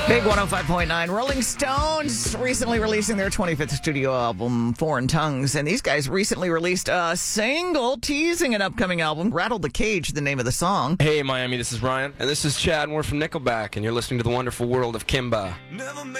Big 105.9. Rolling Stones recently releasing their 25th studio album, Foreign Tongues. And these guys recently released a single teasing an upcoming album. Rattle the Cage, the name of the song. Hey, Miami, this is Ryan. And this is Chad, and we're from Nickelback, and you're listening to the wonderful world of Kimba.